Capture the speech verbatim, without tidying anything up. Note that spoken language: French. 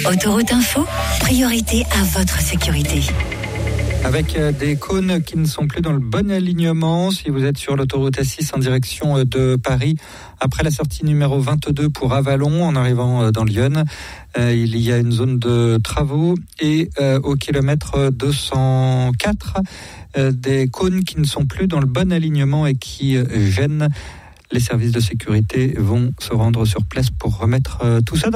Autoroute Info, priorité à votre sécurité. Avec des cônes qui ne sont plus dans le bon alignement. Si vous êtes sur l'autoroute A six en direction de Paris, après la sortie numéro vingt-deux pour Avallon, en arrivant dans Lyon, euh, il y a une zone de travaux et euh, au kilomètre deux cent quatre, euh, des cônes qui ne sont plus dans le bon alignement et qui euh, gênent. Les services de sécurité vont se rendre sur place pour remettre euh, tout ça dans